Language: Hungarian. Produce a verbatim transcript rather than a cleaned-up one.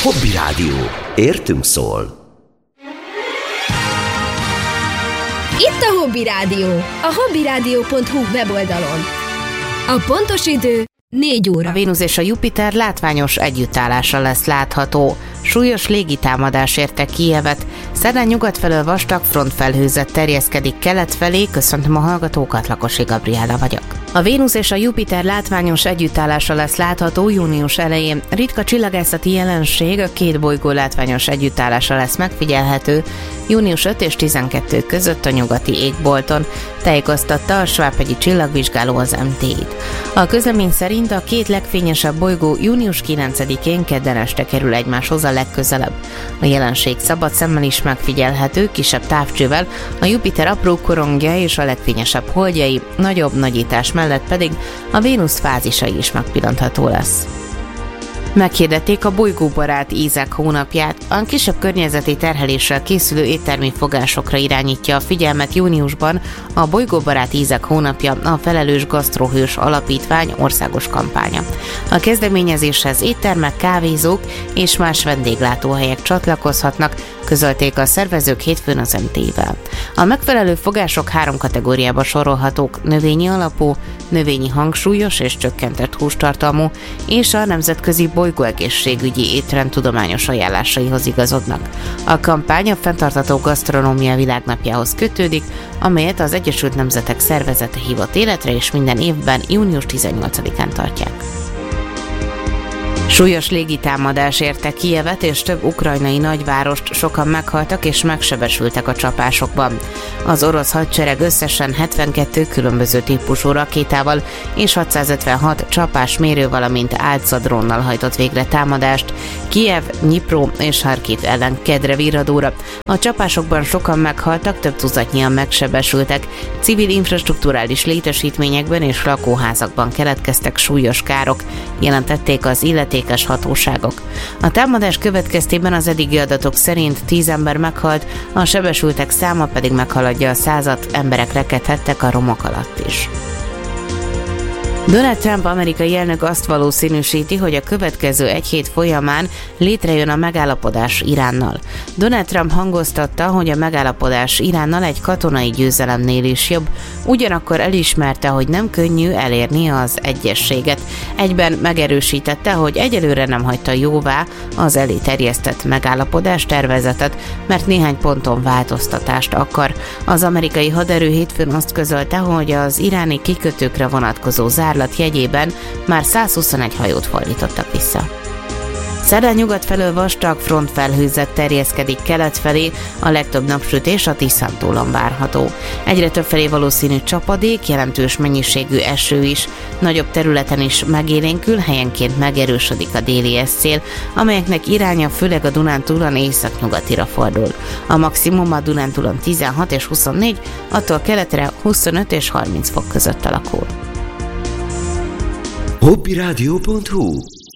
Hobby Rádió. Értünk szól. Itt a Hobby Rádió, a hobbyradio pont hu weboldalon. A pontos idő négy óra. A Vénusz és a Jupiter látványos együttállása lesz látható. Súlyos légitámadás érte Kijevet, szerdán nyugat felől vastag frontfelhőzet terjeszkedik kelet felé. Köszöntöm a hallgatókat, Lakosi Gabriella vagyok. A Vénusz és a Jupiter látványos együttállása lesz látható június elején. Ritka csillagászati jelenség, a két bolygó látványos együttállása lesz megfigyelhető június ötödike és tizenkettedike között a nyugati égbolton, tájékoztatta a Svábhegyi Csillagvizsgáló az em té i-t. A közlemény szerint a két legfényesebb bolygó június kilencedikén kedden este kerül egymáshoz a legközelebb. A jelenség szabad szemmel is megfigyelhető, kisebb távcsővel, a Jupiter apró korongja és a legfényesebb holdjai, nagyobb nagyítás mellett pedig a Vénusz fázisai is megpillantható lesz. Meghirdették a bolygóbarát ízek hónapját. A kisebb környezeti terheléssel készülő éttermi fogásokra irányítja a figyelmet júniusban a bolygóbarát ízek hónapja, a Felelős Gasztrohős Alapítvány országos kampánya. A kezdeményezéshez éttermek, kávézók és más vendéglátóhelyek csatlakozhatnak, közölték a szervezők hétfőn az em té i-vel. A megfelelő fogások három kategóriába sorolhatók: növényi alapú, növényi hangsúlyos és csökkentett hústartalmú, és a nemzetközi bolygóegészségügyi étrend tudományos ajánlásaihoz igazodnak. A kampány a fenntartható gasztronómia világnapjához kötődik, amelyet az Egyesült Nemzetek Szervezete hívott életre, és minden évben június tizennyolcadikán tartják. Súlyos légitámadás érte Kijevet és több ukrajnai nagyvárost, sokan meghaltak és megsebesültek a csapásokban. Az orosz hadsereg összesen hetvenkettő különböző típusú rakétával és hatszázötvenhat csapásmérő, valamint álcadrónnal hajtott végre támadást Kijev, Dnyipro és Harkiv ellen kedre virradóra. A csapásokban sokan meghaltak, több tucatnyian megsebesültek, civil infrastrukturális létesítményekben és lakóházakban keletkeztek súlyos károk, jelentették az illetékes hatóságok. A támadás következtében az eddigi adatok szerint tíz ember meghalt, a sebesültek száma pedig meghaladja a százat, emberek rekedhettek a romok alatt is. Donald Trump amerikai elnök azt valószínűsíti, hogy a következő egy hét folyamán létrejön a megállapodás Iránnal. Donald Trump hangoztatta, hogy a megállapodás Iránnal egy katonai győzelemnél is jobb, ugyanakkor elismerte, hogy nem könnyű elérni az egyezséget. Egyben megerősítette, hogy egyelőre nem hagyta jóvá az elé terjesztett megállapodás tervezetet, mert néhány ponton változtatást akar. Az amerikai haderő hétfőn azt közölte, hogy az iráni kikötőkre vonatkozó zárlat jegyében már százhuszonegy hajót fordítottak vissza. Szerdán nyugat felől vastag frontfelhőzet terjeszkedik kelet felé, a legtöbb napsütés a Tiszántúlon várható. Egyre több felé valószínű csapadék, jelentős mennyiségű eső is, nagyobb területen is megélénkül, helyenként megerősödik a déli eszcél, amelyeknek iránya főleg a Dunántúlon északnyugatira fordul. A maximum a Dunántúlon tizenhat és huszonnégy, attól keletre huszonöt és harminc fok között alakul. hobby rádió pont hu